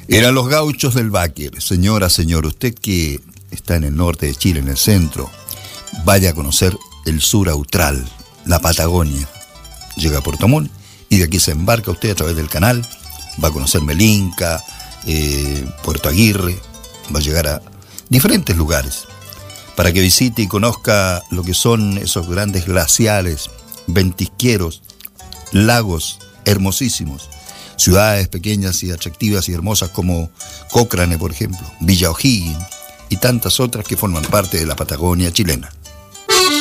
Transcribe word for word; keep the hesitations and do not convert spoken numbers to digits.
Eran los gauchos del Báquer. Señora, señor, usted que está en el norte de Chile, en el centro, vaya a conocer el sur austral, la Patagonia. Llega a Puerto Montt y de aquí se embarca usted a través del canal, va a conocer Melinca, eh, Puerto Aguirre, va a llegar a diferentes lugares para que visite y conozca lo que son esos grandes glaciares, ventisqueros, lagos hermosísimos, ciudades pequeñas y atractivas y hermosas como Cochrane, por ejemplo, Villa O'Higgins y tantas otras que forman parte de la Patagonia chilena.